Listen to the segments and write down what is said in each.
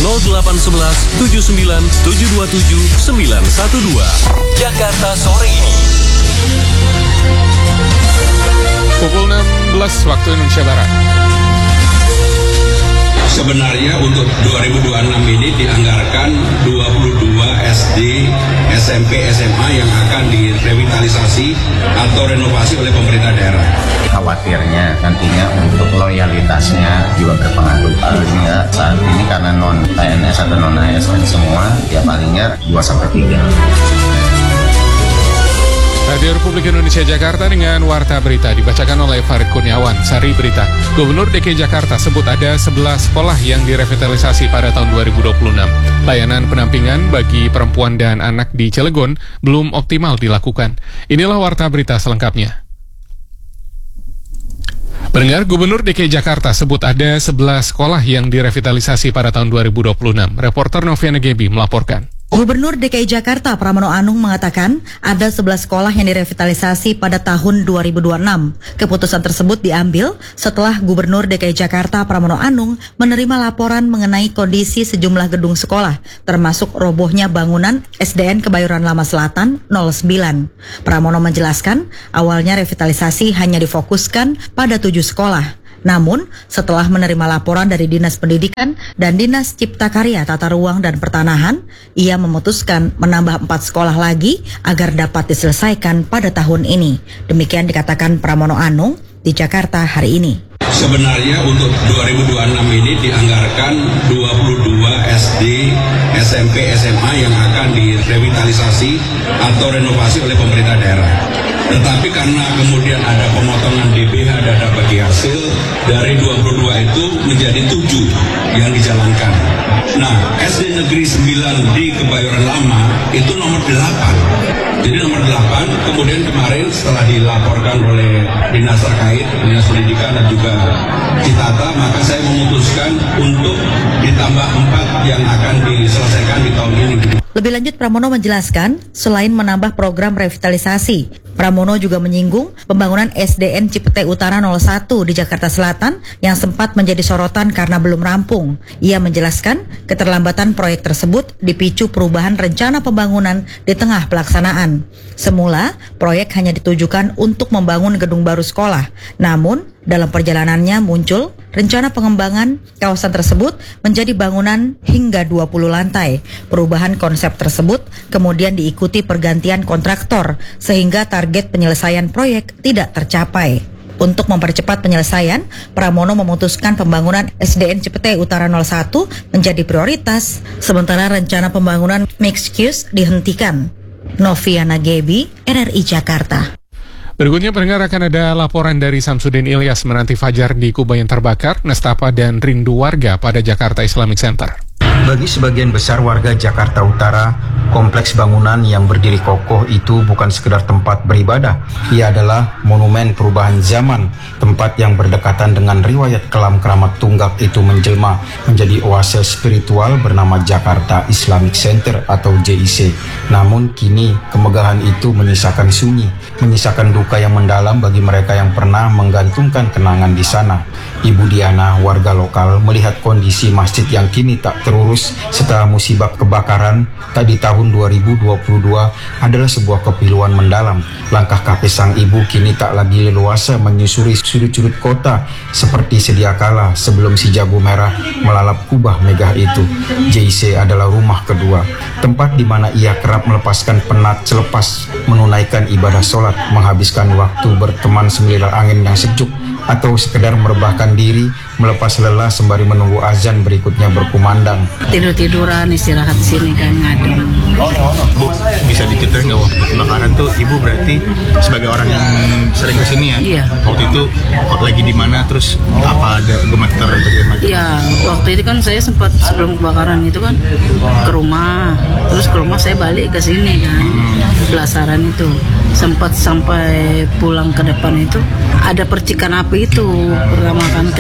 0811 79 727 912. Jakarta sore ini. Pukul 16 waktu Indonesia Barat. Sebenarnya untuk 2026 ini dianggarkan 22 SD, SMP, SMA yang akan direvitalisasi atau renovasi oleh pemerintah daerah. Khawatirnya nantinya untuk loyalitasnya juga berpengaruh. Paling saat ini karena non PNS atau non ASN semua, ya palingnya 2-3. Radio Republik Indonesia Jakarta dengan Warta Berita dibacakan oleh Farid Kurniawan. Sari Berita, Gubernur DKI Jakarta sebut ada 11 sekolah yang direvitalisasi pada tahun 2026. Layanan pendampingan bagi perempuan dan anak di Cilegon belum optimal dilakukan. Inilah Warta Berita selengkapnya. Pendengar, Gubernur DKI Jakarta sebut ada 11 sekolah yang direvitalisasi pada tahun 2026. Reporter Noviana Gebi melaporkan. Gubernur DKI Jakarta Pramono Anung mengatakan ada 11 sekolah yang direvitalisasi pada tahun 2026. Keputusan tersebut diambil setelah Gubernur DKI Jakarta Pramono Anung menerima laporan mengenai kondisi sejumlah gedung sekolah, termasuk robohnya bangunan SDN Kebayoran Lama Selatan 09. Pramono menjelaskan, awalnya revitalisasi hanya difokuskan pada 7 sekolah. Namun, setelah menerima laporan dari Dinas Pendidikan dan Dinas Cipta Karya Tata Ruang dan Pertanahan, ia memutuskan menambah 4 sekolah lagi agar dapat diselesaikan pada tahun ini. Demikian dikatakan Pramono Anung di Jakarta hari ini. Sebenarnya untuk 2026 ini dianggarkan 22 SD, SMP, SMA yang akan direvitalisasi atau renovasi oleh pemerintah daerah. Tetapi karena kemudian ada pemotongan DBH dana bagi hasil, dari 22 itu menjadi 7 yang dijalankan. Nah, SD Negeri 9 di Kebayoran Lama itu nomor 8. Jadi nomor 8, kemudian kemarin setelah dilaporkan oleh Dinas terkait, Dinas Pendidikan dan juga Citata, maka saya memutuskan untuk ditambah 4 yang akan diselesaikan di tahun ini. Lebih lanjut, Pramono menjelaskan, selain menambah program revitalisasi, Pramono juga menyinggung pembangunan SDN Cipete Utara 01 di Jakarta Selatan yang sempat menjadi sorotan karena belum rampung. Ia menjelaskan, keterlambatan proyek tersebut dipicu perubahan rencana pembangunan di tengah pelaksanaan. Semula, proyek hanya ditujukan untuk membangun gedung baru sekolah. Namun, dalam perjalanannya muncul rencana pengembangan kawasan tersebut menjadi bangunan hingga 20 lantai. Perubahan konsep tersebut kemudian diikuti pergantian kontraktor sehingga target penyelesaian proyek tidak tercapai. Untuk mempercepat penyelesaian, Pramono memutuskan pembangunan SDN Cipete Utara 01 menjadi prioritas, sementara rencana pembangunan mixed use dihentikan. Noviana Gebi, RRI Jakarta. Berikutnya pendengar akan ada laporan dari Samsudin Ilyas menanti fajar di Kuba yang terbakar, nestapa dan rindu warga pada Jakarta Islamic Center. Bagi sebagian besar warga Jakarta Utara, kompleks bangunan yang berdiri kokoh itu bukan sekedar tempat beribadah. Ia adalah monumen perubahan zaman, tempat yang berdekatan dengan riwayat kelam keramat tunggak itu menjelma menjadi oase spiritual bernama Jakarta Islamic Center atau JIC. Namun kini kemegahan itu menyisakan sunyi, menyisakan duka yang mendalam bagi mereka yang pernah menggantungkan kenangan di sana. Ibu Diana, warga lokal, melihat kondisi masjid yang kini tak terurus setelah musibah kebakaran di tahun 2022 adalah sebuah kepiluan mendalam. Langkah kakek sang ibu kini tak lagi leluasa menyusuri sudut-sudut kota seperti sedia kala sebelum si jago merah melalap kubah megah itu. JIC adalah rumah kedua, tempat di mana ia kerap melepaskan penat selepas menunaikan ibadah sholat, menghabiskan waktu berteman semilir angin yang sejuk, atau sekedar merebahkan diri, melepas lelah sembari menunggu azan berikutnya berkumandang. Tidur-tiduran, istirahat di sini kan ngadem. Bu, bisa diceritain nggak waktu kebakaran tuh Ibu berarti sebagai orang yang sering kesini ya? Iya. Waktu itu lagi di mana, terus apa ada gemeter bagaimana? Iya, waktu itu kan saya sempat sebelum kebakaran itu kan ke rumah, terus ke rumah saya balik ke sini kan, pelasaran itu. Sempat sampai pulang ke depan itu ada percikan api itu, pertama kan kecil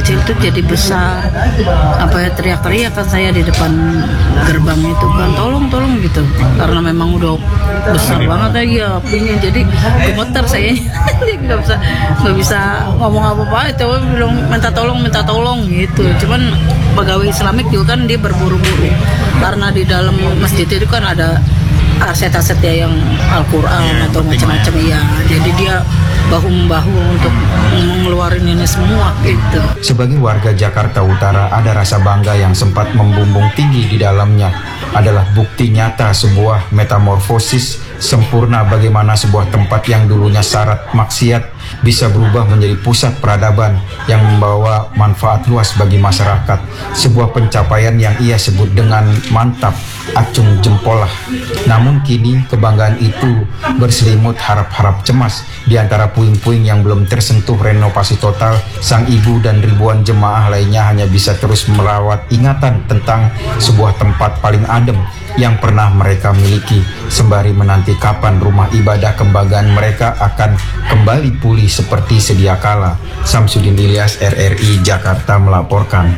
kecil tuh jadi besar. Apa ya, teriak-teriak kan saya di depan gerbang itu kan, tolong gitu, karena memang udah besar banget ya apinya, jadi gemeter saya. nggak bisa ngomong apa-apa, itu bilang minta tolong gitu. Cuman pegawai Islamik juga kan dia berburu-buru, karena di dalam masjid itu kan ada aset-aset ya yang Al-Quran atau macam-macam ya, jadi dia bahu-membahu untuk mengeluarin ini semua gitu. Sebagai warga Jakarta Utara, ada rasa bangga yang sempat membumbung tinggi di dalamnya. Adalah bukti nyata sebuah metamorfosis sempurna bagaimana sebuah tempat yang dulunya syarat maksiat bisa berubah menjadi pusat peradaban yang membawa manfaat luas bagi masyarakat. Sebuah pencapaian yang ia sebut dengan mantap, acung jempol lah. Namun kini kebanggaan itu berselimut harap-harap cemas. Di antara puing-puing yang belum tersentuh renovasi total, sang ibu dan ribuan jemaah lainnya hanya bisa terus merawat ingatan tentang sebuah tempat paling adem yang pernah mereka miliki, sembari menanti kapan rumah ibadah kebanggaan mereka akan kembali pulih seperti sedia kala. Samsudin Ilyas, RRI Jakarta melaporkan.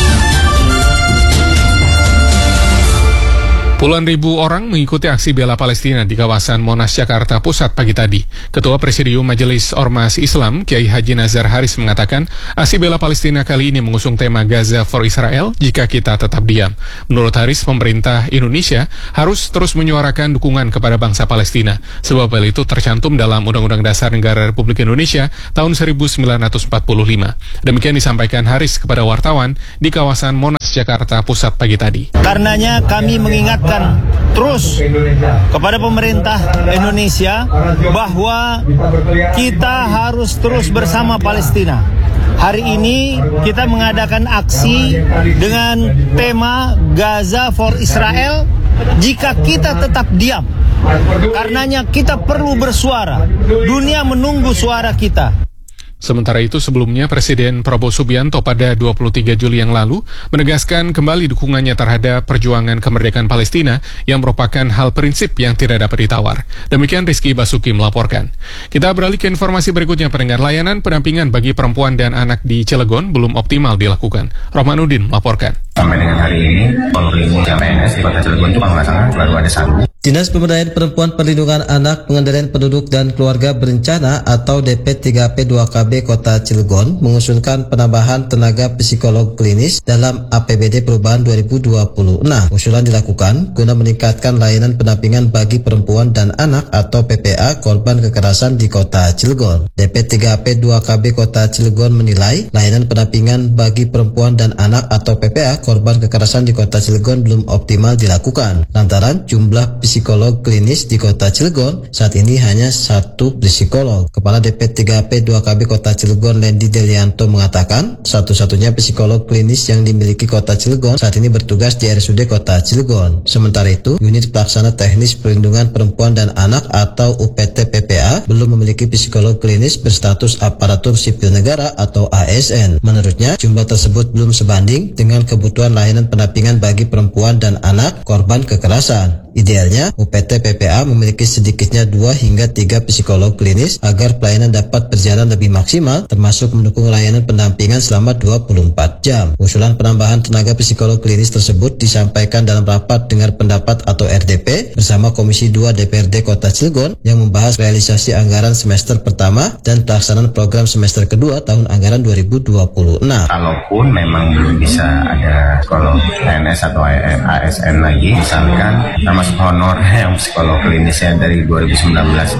Puluhan ribu orang mengikuti aksi bela Palestina di kawasan Monas, Jakarta Pusat pagi tadi. Ketua Presidium Majelis Ormas Islam, Kiai Haji Nazar Haris mengatakan, aksi bela Palestina kali ini mengusung tema Gaza for Israel jika kita tetap diam. Menurut Haris, pemerintah Indonesia harus terus menyuarakan dukungan kepada bangsa Palestina, sebab hal itu tercantum dalam Undang-Undang Dasar Negara Republik Indonesia tahun 1945. Demikian disampaikan Haris kepada wartawan di kawasan Monas, Jakarta Pusat pagi tadi. Karenanya kami mengingatkan terus kepada pemerintah Indonesia bahwa kita harus terus bersama Palestina. Hari ini kita mengadakan aksi dengan tema Gaza for Israel jika kita tetap diam. Karenanya kita perlu bersuara. Dunia menunggu suara kita. Sementara itu sebelumnya Presiden Prabowo Subianto pada 23 Juli yang lalu menegaskan kembali dukungannya terhadap perjuangan kemerdekaan Palestina yang merupakan hal prinsip yang tidak dapat ditawar. Demikian Rizky Basuki melaporkan. Kita beralih ke informasi berikutnya. Pendengar, layanan pendampingan bagi perempuan dan anak di Cilegon belum optimal dilakukan. Rohmanuddin melaporkan. Sampai dengan hari ini, polri PNS di Kota Cilegon itu kalau nggak salah baru ada 1. Dinas Pemberdayaan Perempuan, Perlindungan Anak, Pengendalian Penduduk dan Keluarga Berencana atau DP3P 2KB Kota Cilegon mengusulkan penambahan tenaga psikolog klinis dalam APBD perubahan 2026. Usulan dilakukan guna meningkatkan layanan pendampingan bagi perempuan dan anak atau PPA korban kekerasan di Kota Cilegon. DP3P 2KB Kota Cilegon menilai layanan pendampingan bagi perempuan dan anak atau PPA korban kekerasan di Kota Cilegon belum optimal dilakukan lantaran jumlah psikolog klinis di Kota Cilegon saat ini hanya 1 psikolog. Kepala DP3P 2KB Kota Cilegon Lendi Delianto mengatakan satu-satunya psikolog klinis yang dimiliki Kota Cilegon saat ini bertugas di RSUD Kota Cilegon. Sementara itu, unit pelaksana teknis perlindungan perempuan dan anak atau UPT PPA belum memiliki psikolog klinis berstatus aparatur sipil negara atau ASN. Menurutnya, jumlah tersebut belum sebanding dengan kebutuhan layanan pendampingan bagi perempuan dan anak korban kekerasan. Idealnya, UPT PPA memiliki sedikitnya 2 hingga 3 psikolog klinis agar pelayanan dapat berjalan lebih maksimal, termasuk mendukung layanan pendampingan selama 24 jam. Usulan penambahan tenaga psikolog klinis tersebut disampaikan dalam rapat dengar pendapat atau RDP bersama Komisi 2 DPRD Kota Cilegon yang membahas realisasi anggaran semester pertama dan pelaksanaan program semester kedua tahun anggaran 2026. Kalaupun memang belum bisa ada psikolog PNS atau ASN lagi, misalkan termasuk honor yang psikolog klinisnya dari 2019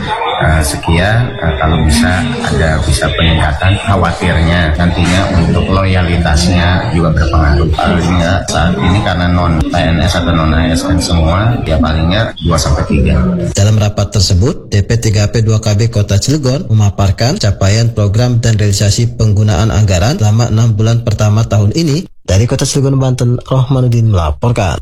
sekian, kalau bisa peningkatan, khawatirnya nantinya untuk loyalitasnya juga berpengaruh. Paling saat ini karena non PNS atau non ASN semua, ya palingnya 2-3. Dalam rapat tersebut, DP3P 2KB Kota Cilegon memaparkan capaian program dan realisasi penggunaan anggaran selama 6 bulan pertama tahun ini. Dari Kota Cilegon, Banten, Rohmanuddin melaporkan.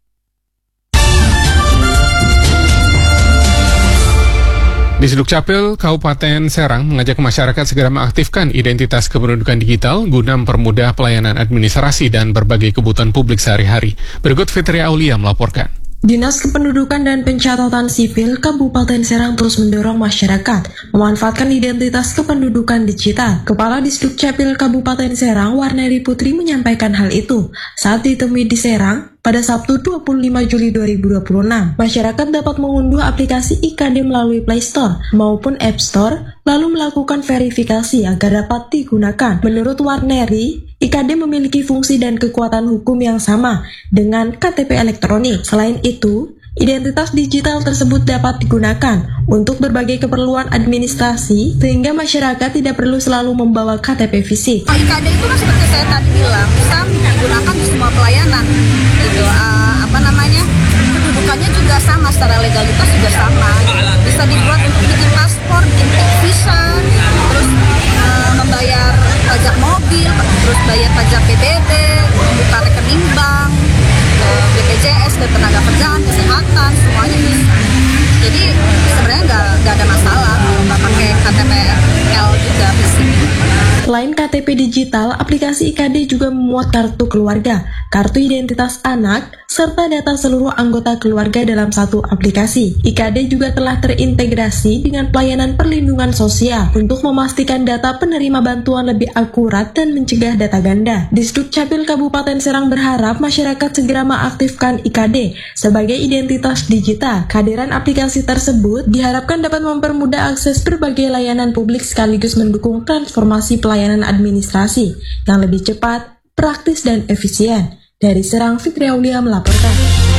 Di Dukcapil Kabupaten Serang mengajak masyarakat segera mengaktifkan identitas kependudukan digital guna mempermudah pelayanan administrasi dan berbagai kebutuhan publik sehari-hari. Berikut Fitri Aulia melaporkan. Dinas Kependudukan dan Pencatatan Sipil Kabupaten Serang terus mendorong masyarakat memanfaatkan identitas kependudukan digital. Kepala Disdukcapil Kabupaten Serang, Warneri Putri, menyampaikan hal itu saat ditemui di Serang pada Sabtu 25 Juli 2026. Masyarakat dapat mengunduh aplikasi IKD melalui Play Store maupun App Store, lalu melakukan verifikasi agar dapat digunakan. Menurut Warneri, IKD memiliki fungsi dan kekuatan hukum yang sama dengan KTP elektronik. Selain itu, identitas digital tersebut dapat digunakan untuk berbagai keperluan administrasi, sehingga masyarakat tidak perlu selalu membawa KTP fisik. IKD itu kan seperti saya tadi bilang, bisa digunakan di semua pelayanan. Gitu, kedudukannya juga sama, secara legalitas juga sama. Bisa dibuat untuk bikin paspor, bikin visa, terus membayar pajak mobil, terus bayar pajak PBB, buka rekening bank, BPJS, tenaga kerjaan, kesehatan, semuanya bisa. Jadi sebenarnya nggak ada masalah kalau nggak pakai KTP-L juga fisik. Selain KTP digital, aplikasi IKD juga memuat kartu keluarga, kartu identitas anak, serta data seluruh anggota keluarga dalam satu aplikasi. IKD juga telah terintegrasi dengan pelayanan perlindungan sosial untuk memastikan data penerima bantuan lebih akurat dan mencegah data ganda. Disdukcapil Kabupaten Serang berharap masyarakat segera mengaktifkan IKD sebagai identitas digital. Kehadiran aplikasi tersebut diharapkan dapat mempermudah akses berbagai layanan publik sekaligus mendukung transformasi pelayanan administrasi yang lebih cepat, praktis, dan efisien. Dari Serang, Fikri Aulia melaporkan.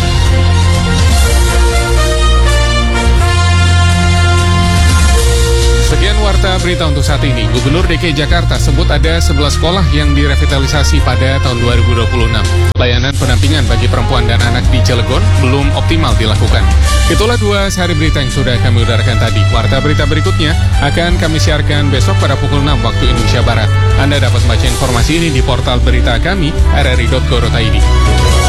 Sekian warta berita untuk saat ini. Gubernur DKI Jakarta sebut ada 11 sekolah yang direvitalisasi pada tahun 2026. Layanan pendampingan bagi perempuan dan anak di Cilegon belum optimal dilakukan. Itulah 2 sehari berita yang sudah kami udarakan tadi. Warta berita berikutnya akan kami siarkan besok pada pukul 6 waktu Indonesia Barat. Anda dapat membaca informasi ini di portal berita kami, rri.go.id.